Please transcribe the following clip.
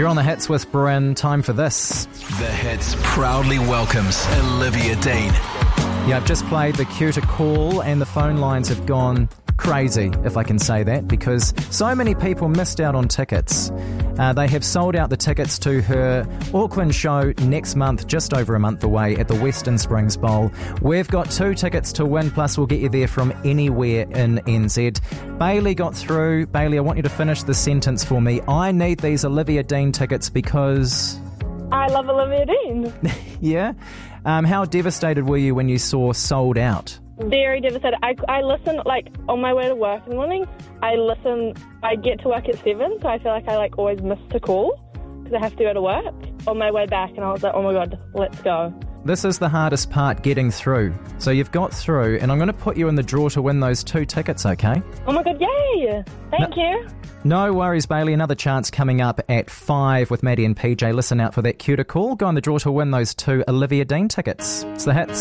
You're on The Hits with Bryn. Time for this. The Hits proudly welcomes Olivia Dean. Yeah, I've just played the Cue to Call and the phone lines have gone crazy, if I can say that, because so many people missed out on tickets. They have sold out the tickets to her Auckland show next month, just over a month away, at the Western Springs Bowl. We've got 2 tickets to win, plus we'll get you there from anywhere in NZ. Bailey got through. Bailey, I want you to finish the sentence for me. I need these Olivia Dean tickets because... I love Olivia Dean. Yeah? How devastated were you when you saw Sold Out? Very devastated. I listen, on my way to work in the morning, I get to work at 7, so I feel like I, always miss a call because I have to go to work. On my way back, and I was like, oh my God, let's go. This is the hardest part, getting through. So you've got through, and I'm going to put you in the draw to win those 2 tickets, okay? Oh my God, yay! Thank you. No worries, Bailey. Another chance coming up at 5 with Maddie and PJ. Listen out for that Cue to Call. Go in the draw to win those 2 Olivia Dean tickets. It's The Hits.